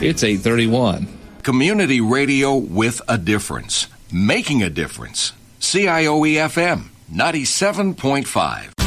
It's 8:31. Community radio with a difference. Making a difference. CIOE FM 97.5.